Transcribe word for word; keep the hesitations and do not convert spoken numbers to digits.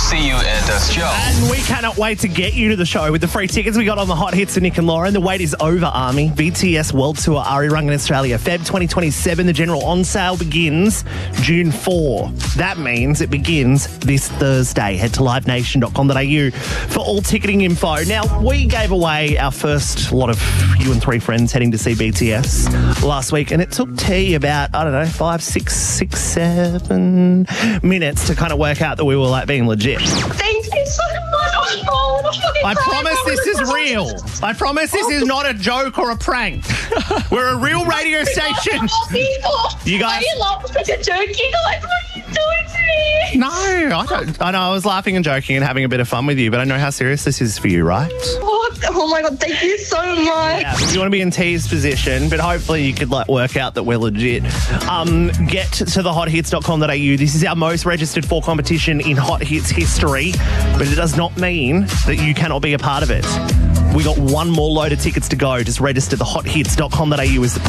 see you at the show. And we cannot wait to get you to the show with the free tickets we got on the hot hits of Nick and Lauren. The wait is over, Army. B T S World Tour Ari Rungan Australia, February twenty twenty-seven. The general on sale begins June fourth. That means it begins this Thursday. Head to live nation dot com dot a u for all ticketing info. Now, we gave away our first lot of you and three friends heading to see B T S last week, and it took T about, I don't know, five, six, six, seven minutes to kind of work out that we were like being legit. Thank you so much. Oh, I promise this is real. I promise this is not a joke or a prank. We're a real radio station. You guys. I love such a joking. Like, what are you doing to me? No, I don't. I know I was laughing and joking and having a bit of fun with you, but I know how serious this is for you, right? Oh, oh my God, thank you so much. Yeah, you want to be in T's position, but hopefully you could like work out that we're legit. Um, get to the hot hits dot com dot a u. This is our most registered for competition in Hot Hits history, but it does not mean that you cannot be a part of it. We got one more load of tickets to go. Just register the hot hits dot com dot a u is the